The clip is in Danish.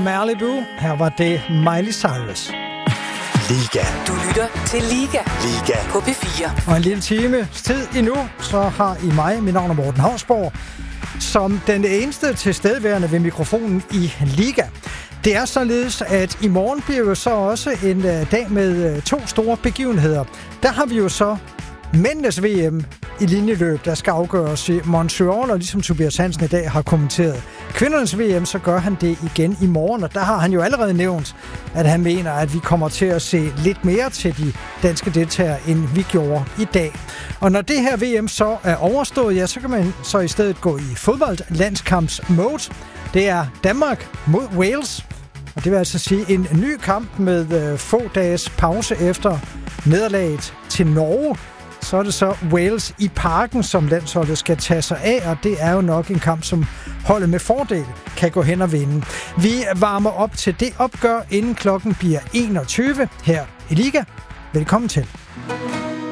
Malibu. Her var det Miley Cyrus. Liga. Du lytter til Liga. Liga. På P4. Og en lille time tid endnu, så har I mig, mit navn er Morten Hausborg, som den eneste tilstedeværende ved mikrofonen i Liga. Det er således, at i morgen bliver jo så også en dag med to store begivenheder. Der har vi jo så mændenes VM i linjeløb, der skal afgøres i Montreal, og ligesom Tobias Hansen i dag har kommenteret kvindernes VM, så gør han det igen i morgen, og der har han jo allerede nævnt, at han mener, at vi kommer til at se lidt mere til de danske deltagere, end vi gjorde i dag. Og når det her VM så er overstået, ja, så kan man så i stedet gå i fodboldlandskamps-mode. Det er Danmark mod Wales, og det vil altså sige en ny kamp med få dages pause efter nederlaget til Norge. Så er det så Wales i Parken, som landsholdet skal tage sig af, og det er jo nok en kamp, som holdet med fordel kan gå hen og vinde. Vi varmer op til det opgør, inden klokken bliver 21 her i Liga. Velkommen til.